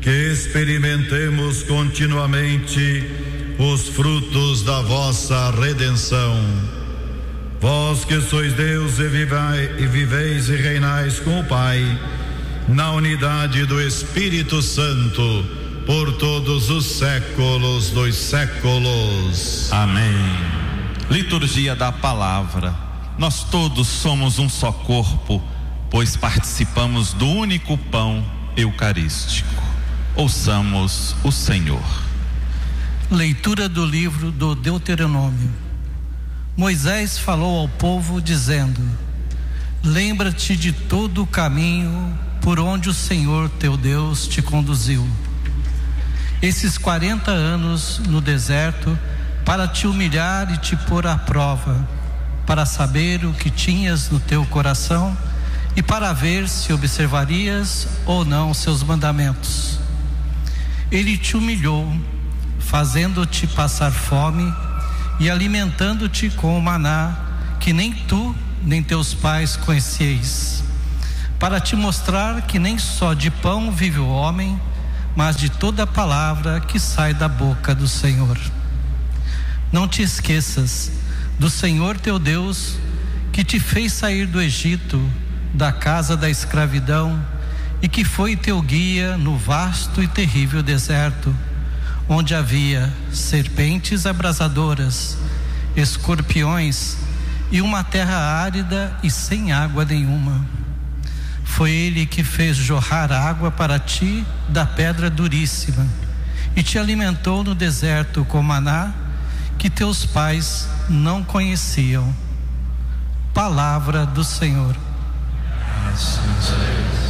que experimentemos continuamente os frutos da vossa redenção. Vós que sois Deus e viveis e reinais com o Pai, na unidade do Espírito Santo, por todos os séculos dos séculos. Amém. Liturgia da Palavra. Nós todos somos um só corpo, pois participamos do único pão eucarístico. Ouçamos o Senhor. Leitura do livro do Deuteronômio. Moisés falou ao povo dizendo: lembra-te de todo o caminho por onde o Senhor teu Deus te conduziu esses 40 anos no deserto, para te humilhar e te pôr à prova, para saber o que tinhas no teu coração e para ver se observarias ou não seus mandamentos. Ele te humilhou, fazendo-te passar fome e alimentando-te com o maná que nem tu nem teus pais conhecieis, para te mostrar que nem só de pão vive o homem, mas de toda a palavra que sai da boca do Senhor. Não te esqueças do Senhor teu Deus, que te fez sair do Egito, da casa da escravidão, e que foi teu guia no vasto e terrível deserto, onde havia serpentes abrasadoras, escorpiões e uma terra árida e sem água nenhuma. Foi ele que fez jorrar água para ti da pedra duríssima e te alimentou no deserto com maná que teus pais não conheciam. Palavra do Senhor. Graças a Deus.